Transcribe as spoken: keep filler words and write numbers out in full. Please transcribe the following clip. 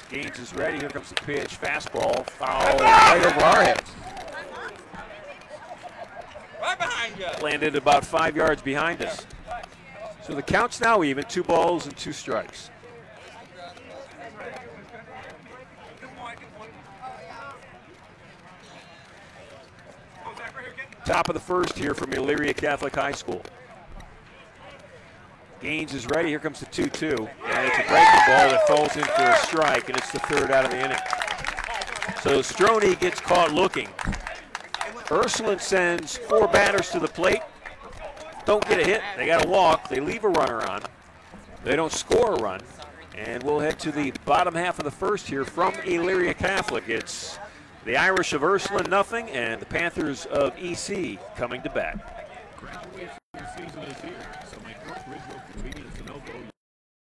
Gaines is ready. Here comes the pitch. Fastball. Foul right over our heads. Right behind you. Landed about five yards behind us. So the count's now even. Two balls and two strikes. Top of the first here from Elyria Catholic High School. Gaines is ready. Here comes the two two. And it's a breaking ball that falls in for a strike, and it's the third out of the inning. So Stroney gets caught looking. Ursuline sends four batters to the plate. Don't get a hit. They got to walk. They leave a runner on. They don't score a run. And we'll head to the bottom half of the first here from Elyria Catholic. It's the Irish of Ursuline nothing, and the Panthers of E C coming to bat. Graduation season is here.